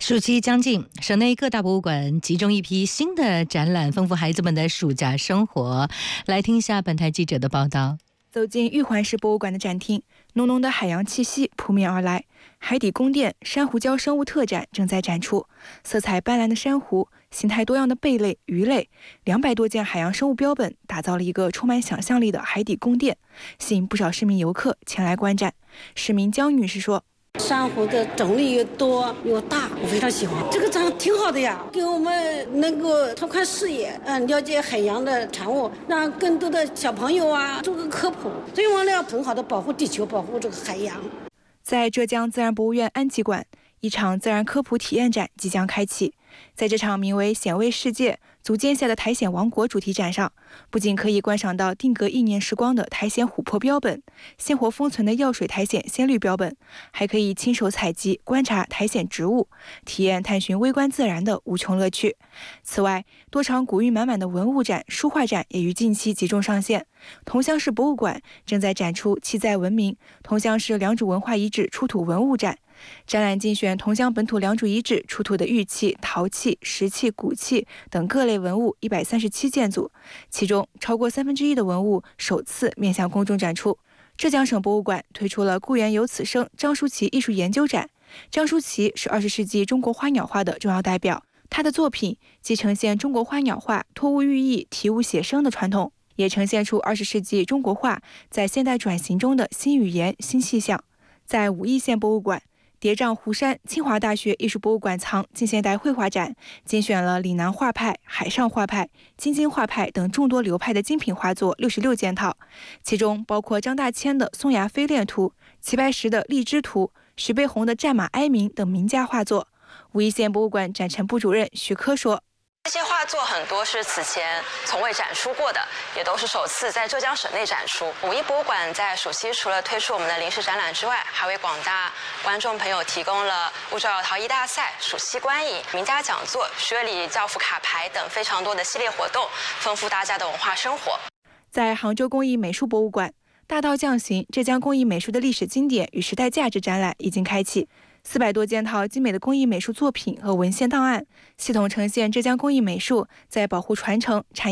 暑期将近，省内各大博物馆集中一批新的展览，丰富孩子们的暑假生活。来听一下本台记者的报道。 走进玉环市博物馆的展厅，浓浓的海洋气息扑面而来。海底宫殿珊瑚礁生物特展正在展出，色彩斑斓的珊瑚、形态多样的贝类、鱼类，200多件海洋生物标本，打造了一个充满想象力的海底宫殿，吸引不少市民游客前来观展。市民江女士说：“ 珊瑚的种类又多又大，我非常喜欢。这个展挺好的呀，给我们能够拓宽视野，了解海洋的产物，让更多的小朋友做个科普，最完了要很好的保护地球，保护这个海洋。” 在浙江自然博物院安吉馆，一场自然科普体验展即将开启。在这场名为“显微世界：足尖下的苔藓王国”主题展上，不仅可以观赏到定格1年时光的苔藓琥珀标本、鲜活封存的药水苔藓鲜绿标本，还可以亲手采集、观察苔藓植物，体验探寻微观自然的无穷乐趣。此外，多场古韵满满的文物展、书画展也于近期集中上线。桐乡市博物馆正在展出七载文明桐乡市良渚文化遗址出土文物展，展览精选桐乡本土良渚遗址出土的玉器、陶器、石器、骨器等各类文物137件组，其中超过1/3的文物首次面向公众展出。浙江省博物馆推出了故园有此生张舒淇艺术研究展。张舒淇是20世纪中国花鸟画的重要代表，他的作品既呈现中国花鸟画托物寓意、题物写生的传统，也呈现出20世纪中国画在现代转型中的新语言、新气象。在武义县博物馆，叠嶂湖山清华大学艺术博物馆藏近现代绘画展精选了岭南画派、海上画派、京津画派等众多流派的精品画作66件套，其中包括张大千的《松崖飞恋图》、齐白石的《荔枝图》、徐悲鸿的《战马哀鸣》等名家画作。武义县博物馆展陈部主任徐科说：“ 这些画作很多是此前从未展出过的，也都是首次在浙江省内展出。武义博物馆在暑期除了推出我们的临时展览之外，还为广大观众朋友提供了勿招摇陶艺大赛、暑期观影、名家讲座、学礼教辅卡牌等非常多的系列活动，丰富大家的文化生活。” 在杭州工艺美术博物馆，大道匠行浙江工艺美术的历史经典与时代价值展览已经开启。400多件套精美的工艺美术作品和文献档案，系统呈现浙江工艺美术在保护传承、产业